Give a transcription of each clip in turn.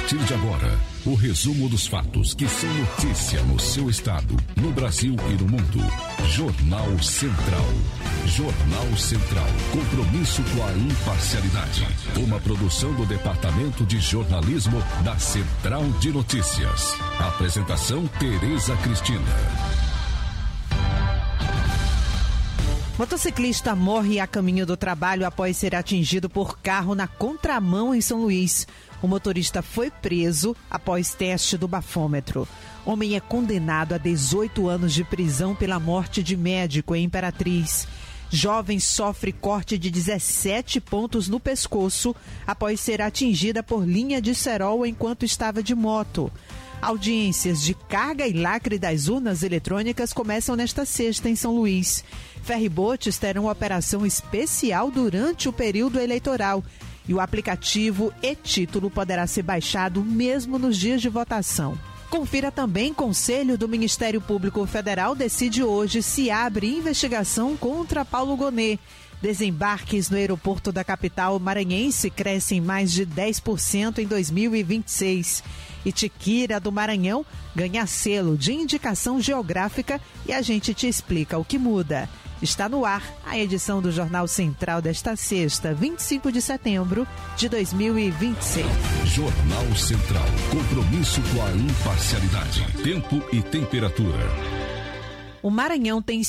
partir de agora, o resumo dos fatos que são notícia no seu estado, no Brasil e no mundo. Jornal Central. Jornal Central. Compromisso com a imparcialidade. Uma produção do Departamento de Jornalismo da Central de Notícias. Apresentação Tereza Cristina. Motociclista morre a caminho do trabalho após ser atingido por carro na contramão em São Luís. O motorista foi preso após teste do bafômetro. Homem é condenado a 18 anos de prisão pela morte de médico em Imperatriz. Jovem sofre corte de 17 pontos no pescoço após ser atingida por linha de cerol enquanto estava de moto. Audiências de carga e lacre das urnas eletrônicas começam nesta sexta em São Luís. Ferryboats terão operação especial durante o período eleitoral e o aplicativo e-Título poderá ser baixado mesmo nos dias de votação. Confira também: Conselho do Ministério Público Federal decide hoje se abre investigação contra Paulo Gonet. Desembarques no aeroporto da capital maranhense crescem mais de 10% em 2026. Itiquira do Maranhão ganha selo de indicação geográfica e a gente te explica o que muda. Está no ar a edição do Jornal Central desta sexta, 25 de setembro de 2026. Jornal Central. Compromisso com a imparcialidade. Tempo e temperatura. O Maranhão tem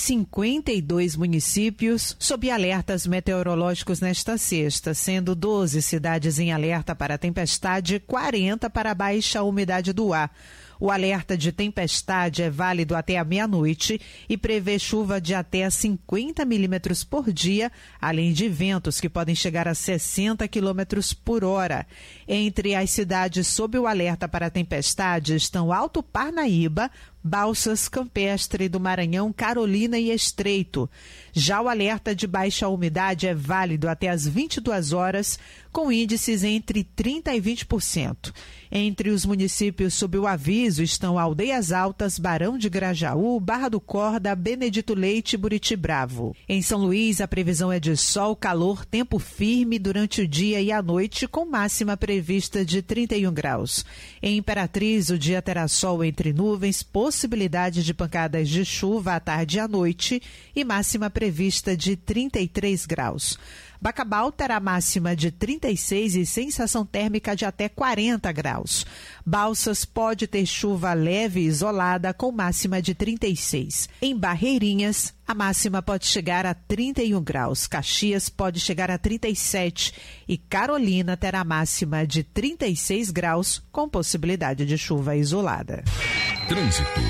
52 municípios sob alertas meteorológicos nesta sexta, sendo 12 cidades em alerta para tempestade e 40 para baixa umidade do ar. O alerta de tempestade é válido até a meia-noite e prevê chuva de até 50 milímetros por dia, além de ventos que podem chegar a 60 quilômetros por hora. Entre as cidades sob o alerta para tempestade estão Alto Parnaíba, Balsas, Campestre do Maranhão, Carolina e Estreito. Já o alerta de baixa umidade é válido até às 22 horas, com índices entre 30% e 20%. Entre os municípios sob o aviso estão Aldeias Altas, Barão de Grajaú, Barra do Corda, Benedito Leite e Buriti Bravo. Em São Luís, a previsão é de sol, calor, tempo firme durante o dia e a noite, com máxima prevista de 31 graus. Em Imperatriz, o dia terá sol entre nuvens, possibilidade de pancadas de chuva à tarde e à noite e máxima prevista de 33 graus. Bacabal terá máxima de 36 e sensação térmica de até 40 graus. Balsas pode ter chuva leve e isolada com máxima de 36. Em Barreirinhas, a máxima pode chegar a 31 graus. Caxias pode chegar a 37 e Carolina terá máxima de 36 graus com possibilidade de chuva isolada. Trânsito.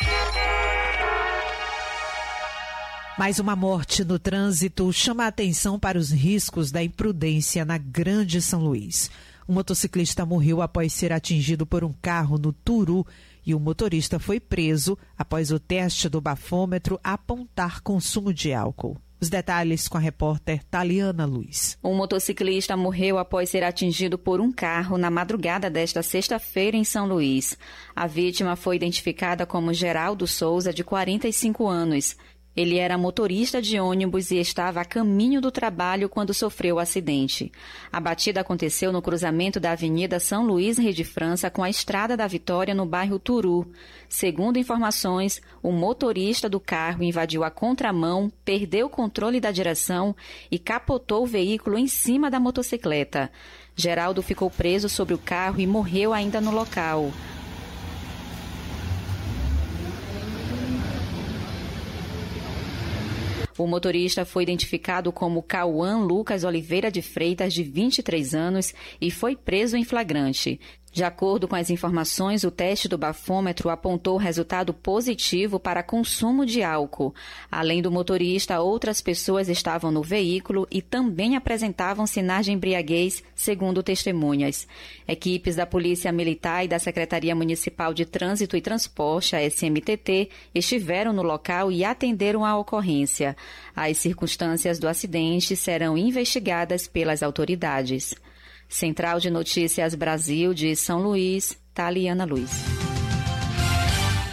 Mais uma morte no trânsito chama a atenção para os riscos da imprudência na Grande São Luís. Um motociclista morreu após ser atingido por um carro no Turu e o motorista foi preso após o teste do bafômetro apontar consumo de álcool. Os detalhes com a repórter Taliana Luiz. Um motociclista morreu após ser atingido por um carro na madrugada desta sexta-feira em São Luís. A vítima foi identificada como Geraldo Souza, de 45 anos. Ele era motorista de ônibus e estava a caminho do trabalho quando sofreu o acidente. A batida aconteceu no cruzamento da Avenida São Luís Rede França com a Estrada da Vitória, no bairro Turu. Segundo informações, o motorista do carro invadiu a contramão, perdeu o controle da direção e capotou o veículo em cima da motocicleta. Geraldo ficou preso sobre o carro e morreu ainda no local. O motorista foi identificado como Cauã Lucas Oliveira de Freitas, de 23 anos, e foi preso em flagrante. De acordo com as informações, o teste do bafômetro apontou resultado positivo para consumo de álcool. Além do motorista, outras pessoas estavam no veículo e também apresentavam sinais de embriaguez, segundo testemunhas. Equipes da Polícia Militar e da Secretaria Municipal de Trânsito e Transporte, a SMTT, estiveram no local e atenderam a ocorrência. As circunstâncias do acidente serão investigadas pelas autoridades. Central de Notícias Brasil de São Luís, Taliana Luiz.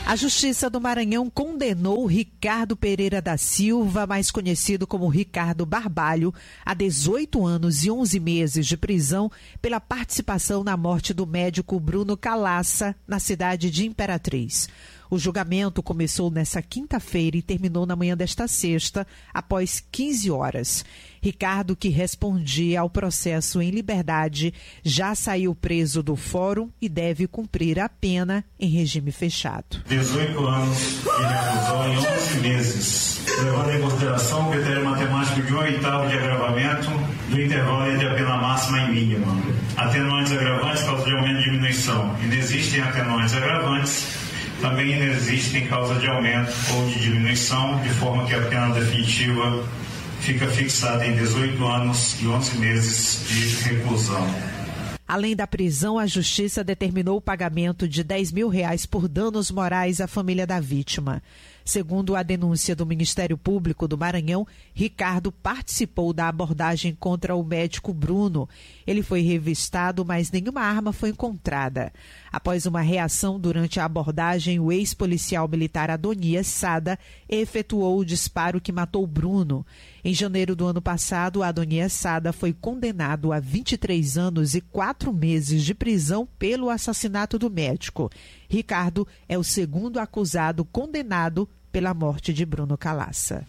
A Justiça do Maranhão condenou Ricardo Pereira da Silva, mais conhecido como Ricardo Barbalho, a 18 anos e 11 meses de prisão pela participação na morte do médico Bruno Calaça, na cidade de Imperatriz. O julgamento começou nesta quinta-feira e terminou na manhã desta sexta, após 15 horas. Ricardo, que respondia ao processo em liberdade, já saiu preso do fórum e deve cumprir a pena em regime fechado. 18 anos de reclusão em 11 meses, levando em consideração o critério matemático de 1/8 de agravamento do intervalo entre a pena máxima e mínima. Atenuantes agravantes, causa de aumento e diminuição. Inexistem atenuantes agravantes, também inexistem causa de aumento ou de diminuição, de forma que a pena definitiva fica fixada em 18 anos e 11 meses de reclusão. Além da prisão, a Justiça determinou o pagamento de R$10 mil por danos morais à família da vítima. Segundo a denúncia do Ministério Público do Maranhão, Ricardo participou da abordagem contra o médico Bruno. Ele foi revistado, mas nenhuma arma foi encontrada. Após uma reação durante a abordagem, o ex-policial militar Adonias Sada efetuou o disparo que matou Bruno. Em janeiro do ano passado, Adonias Sada foi condenado a 23 anos e 4 meses de prisão pelo assassinato do médico. Ricardo é o segundo acusado condenado pela morte de Bruno Calaça.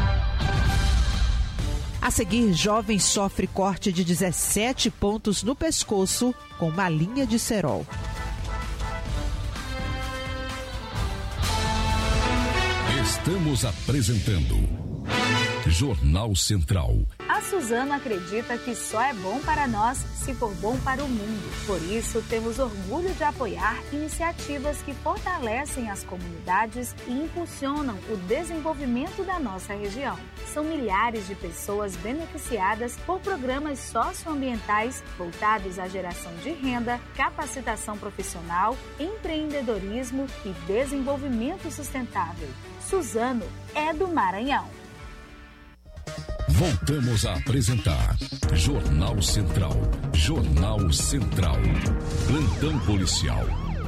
A seguir, jovem sofre corte de 17 pontos no pescoço com uma linha de cerol. Estamos apresentando Jornal Central. A Suzano acredita que só é bom para nós se for bom para o mundo. Por isso, temos orgulho de apoiar iniciativas que fortalecem as comunidades e impulsionam o desenvolvimento da nossa região. São milhares de pessoas beneficiadas por programas socioambientais voltados à geração de renda, capacitação profissional, empreendedorismo e desenvolvimento sustentável. Suzano é do Maranhão. Voltamos a apresentar Jornal Central. Jornal Central. Plantão policial.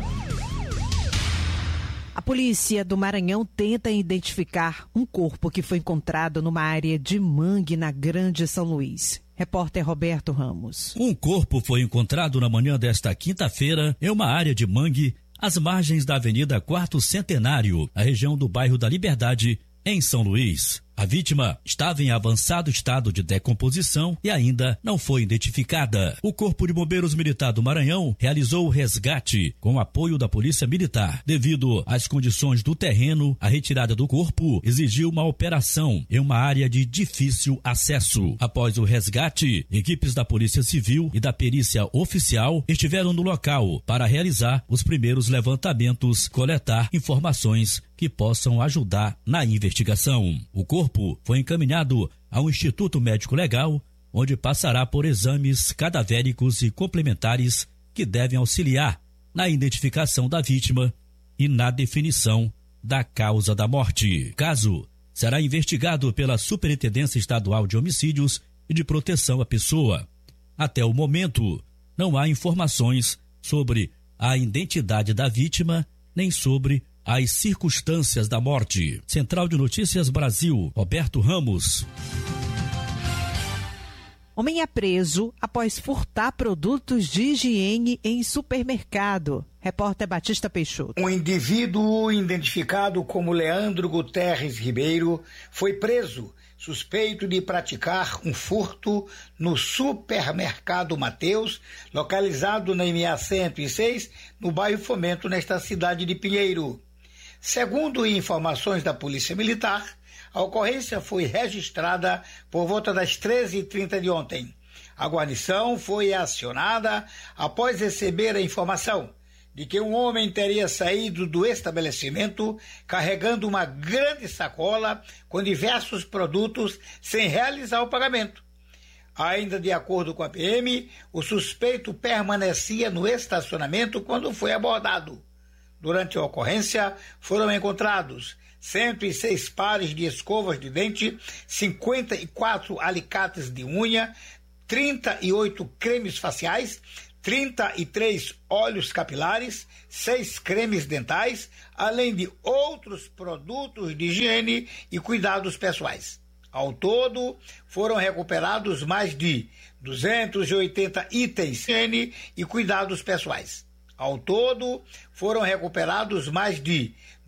A polícia do Maranhão tenta identificar um corpo que foi encontrado numa área de mangue na Grande São Luís. Repórter Roberto Ramos. Um corpo foi encontrado na manhã desta quinta-feira em uma área de mangue às margens da Avenida Quarto Centenário, na região do bairro da Liberdade, em São Luís. A vítima estava em avançado estado de decomposição e ainda não foi identificada. O Corpo de Bombeiros Militar do Maranhão realizou o resgate com o apoio da Polícia Militar. Devido às condições do terreno, a retirada do corpo exigiu uma operação em uma área de difícil acesso. Após o resgate, equipes da Polícia Civil e da Perícia Oficial estiveram no local para realizar os primeiros levantamentos, coletar informações que possam ajudar na investigação. O corpo foi encaminhado ao Instituto Médico Legal, onde passará por exames cadavéricos e complementares que devem auxiliar na identificação da vítima e na definição da causa da morte. O caso será investigado pela Superintendência Estadual de Homicídios e de Proteção à Pessoa. Até o momento, não há informações sobre a identidade da vítima nem sobre as circunstâncias da morte. Central de Notícias Brasil, Roberto Ramos. Homem é preso após furtar produtos de higiene em supermercado. Repórter Batista Peixoto. Um indivíduo identificado como Leandro Guterres Ribeiro foi preso, suspeito de praticar um furto no supermercado Mateus, localizado na MA 106, no bairro Fomento, nesta cidade de Pinheiro. Segundo informações da Polícia Militar, a ocorrência foi registrada por volta das 13h30 de ontem. A guarnição foi acionada após receber a informação de que um homem teria saído do estabelecimento carregando uma grande sacola com diversos produtos sem realizar o pagamento. Ainda de acordo com a PM, o suspeito permanecia no estacionamento quando foi abordado. Durante a ocorrência, foram encontrados 106 pares de escovas de dente, 54 alicates de unha, 38 cremes faciais, 33 óleos capilares, 6 cremes dentais, além de outros produtos de higiene e cuidados pessoais. Ao todo, foram recuperados mais de 280 itens de higiene e cuidados pessoais. Ao todo, foram recuperados mais de